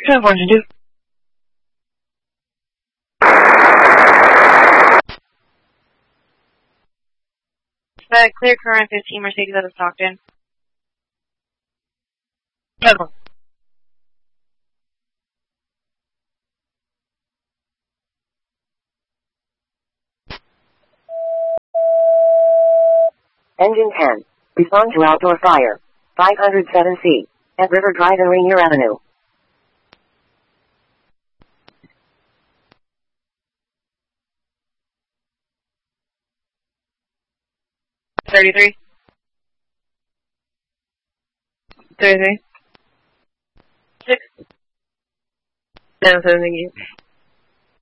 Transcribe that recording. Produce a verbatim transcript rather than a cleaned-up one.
California, two. Uh, clear current fifteen Mercedes out of Stockton. Seven. Engine ten. Respond to outdoor fire. five hundred seven C. At River Drive and Rainier Avenue. thirty-three. thirty-three. six. seven seven, thank you.